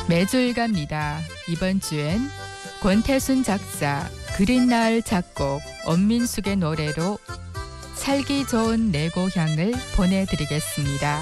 매주 갑니다. 이번 주엔 권태순 작사, 그린날 작곡, 엄민숙의 노래로 살기 좋은 내 고향을 보내드리겠습니다.